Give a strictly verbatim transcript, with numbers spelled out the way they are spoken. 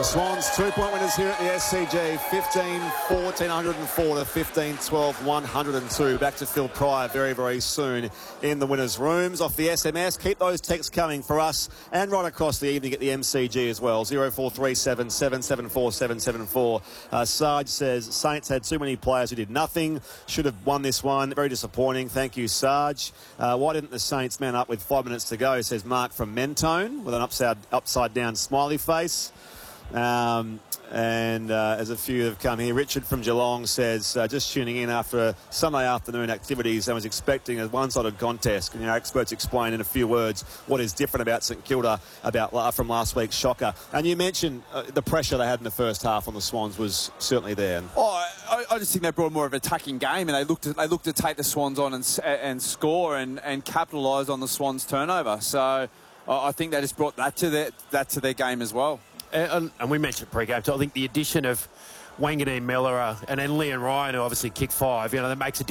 The Swans, two-point winners here at the S C G, fifteen fourteen one oh four to fifteen twelve one oh two. Back to Phil Pryor very, very soon in the winners' rooms. Off the S M S, keep those texts coming for us and right across the evening at the M C G as well. zero four three seven seven seven four seven seven four. Uh, Sarge says, Saints had too many players who did nothing. Should have won this one. Very disappointing. Thank you, Sarge. Uh, why didn't the Saints man up with five minutes to go, says Mark from Mentone with an upside, upside down smiley face. Um, and uh, as a few have come here, Richard from Geelong says, uh, just tuning in after a Sunday afternoon activities, I was expecting a one-sided contest. Can our experts explain in a few words what is different about St Kilda about uh, from last week's shocker? And you mentioned uh, the pressure they had in the first half on the Swans was certainly there. Oh, I, I just think they brought more of an attacking game, and they looked to, they looked to take the Swans on and, and score and, and capitalise on the Swans' turnover. So uh, I think they just brought that to their, that to their game as well. And, and we mentioned pre-game, so I think the addition of Wanganeen Miller and then Leon Ryan, who obviously kicked five, you know, that makes a difference.